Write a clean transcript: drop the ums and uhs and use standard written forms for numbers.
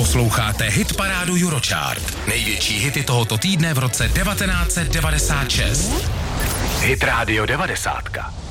Posloucháte hitparádu Eurochart. Největší hity tohoto týdne v roce 1996. Hit Radio 90.